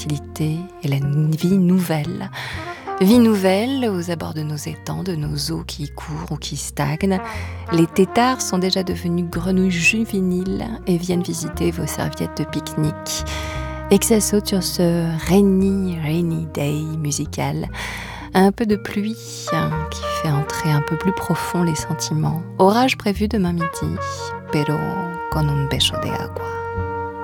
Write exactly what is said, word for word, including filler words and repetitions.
fertilité et la vie nouvelle. Vie nouvelle aux abords de nos étangs, de nos eaux qui courent ou qui stagnent. Les têtards sont déjà devenus grenouilles juvéniles et viennent visiter vos serviettes de pique-nique. Et que ça saute sur ce rainy, rainy day musical. Un peu de pluie hein, qui fait entrer un peu plus profond les sentiments. Orage prévu demain midi, pero con un beso de agua.